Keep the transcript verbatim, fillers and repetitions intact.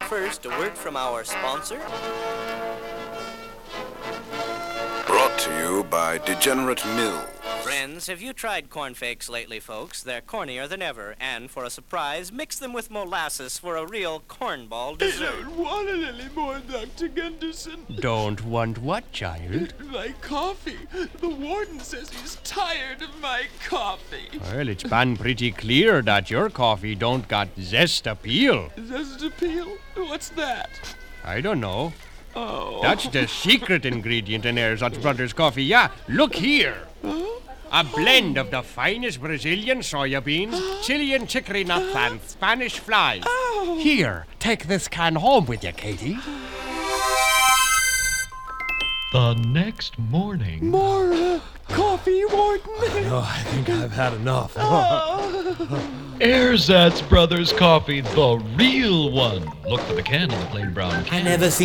first, a word from our sponsor. Brought to you by Degenerate Mill. Friends, have you tried cornflakes lately, folks? They're cornier than ever, and for a surprise, mix them with molasses for a real cornball dessert. I don't want it anymore, Doctor Gunderson. Don't want what, child? My coffee. The warden says he's tired of my coffee. Well, it's been pretty clear that your coffee don't got zest appeal. Zest appeal? What's that? I don't know. Oh. That's the secret ingredient in Erzatz Brothers coffee. Yeah, look here. Huh? A blend of the finest Brazilian soya beans, Chilean chicory nut and Spanish flies. Oh. Here, take this can home with you, Katie. The next morning... More uh, coffee, Warden? No, I think I've had enough. Erzatz Brothers coffee, the real one. Look for the can in the plain brown can. I never seen